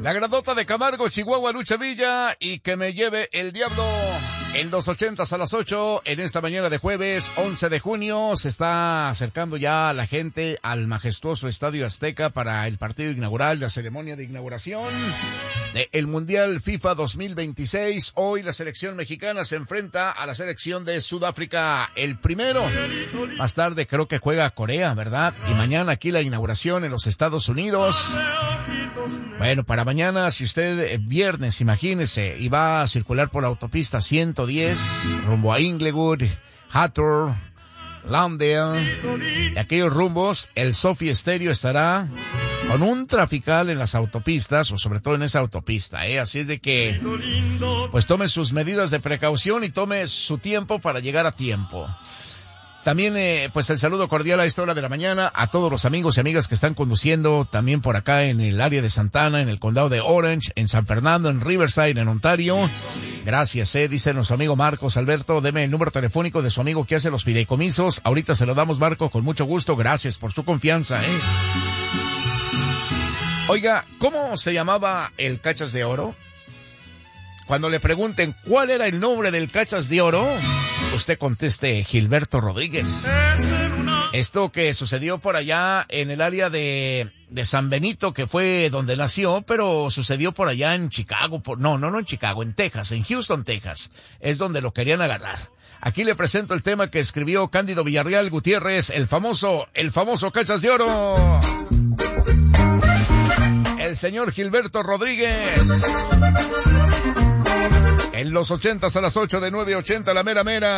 La grandota de Camargo, Chihuahua, Lucha Villa y que me lleve el diablo. En los 80s a las 8, en esta mañana de jueves 11 de junio, se está acercando ya la gente al majestuoso Estadio Azteca para el partido inaugural, la ceremonia de inauguración del Mundial FIFA 2026. Hoy la selección mexicana se enfrenta a la selección de Sudáfrica. El primero, más tarde creo que juega Corea, ¿verdad? Y mañana aquí la inauguración en los Estados Unidos. Bueno, para mañana, si usted viernes, imagínese, y va a circular por la autopista 110 rumbo a Inglewood, Hathor, Lawndale, y aquellos rumbos, el Sophie Stereo estará con un trafical en las autopistas, o sobre todo en esa autopista, así es de que, pues tome sus medidas de precaución y tome su tiempo para llegar a tiempo. También, pues el saludo cordial a esta hora de la mañana a todos los amigos y amigas que están conduciendo también por acá en el área de Santana, en el condado de Orange, en San Fernando, en Riverside, en Ontario. Gracias, dice nuestro amigo Marcos Alberto, deme el número telefónico de su amigo que hace los fideicomisos. Ahorita se lo damos, Marco, con mucho gusto. Gracias por su confianza, Oiga, ¿cómo se llamaba el Cachas de Oro? Cuando le pregunten cuál era el nombre del Cachas de Oro, usted conteste Gilberto Rodríguez. Esto que sucedió por allá en el área de San Benito, que fue donde nació, pero sucedió por allá en Chicago, no en Chicago, en Texas, en Houston, Texas. Es donde lo querían agarrar. Aquí le presento el tema que escribió Cándido Villarreal Gutiérrez, el famoso Cachas de Oro. El señor Gilberto Rodríguez. En los 80s a las 8 de 9:80, la mera mera.